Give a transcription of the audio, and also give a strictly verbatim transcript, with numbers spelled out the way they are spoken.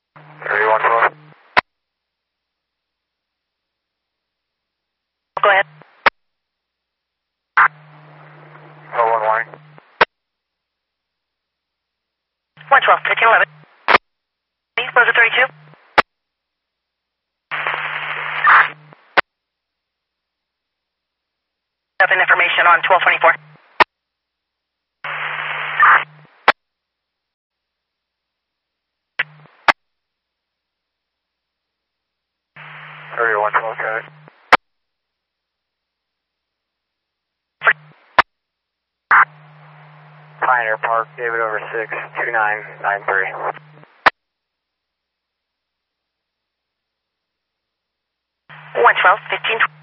thirty-one twelve. Go ahead. Oh, one warning. one twelve, fifteen eleven. Close at thirty-two. Up in information on twelve twenty-four. thirty-one twelve, got it. Pioneer Park, David over six, two nine nine three. one twelve, fifteen.